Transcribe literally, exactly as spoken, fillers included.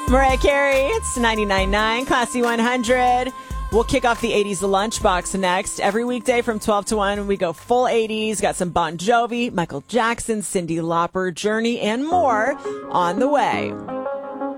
Mariah Carey, it's ninety-nine point nine, Classy one hundred. We'll kick off the eighties Lunchbox next. Every weekday from twelve to one, we go full eighties. Got some Bon Jovi, Michael Jackson, Cyndi Lauper, Journey, and more on the way.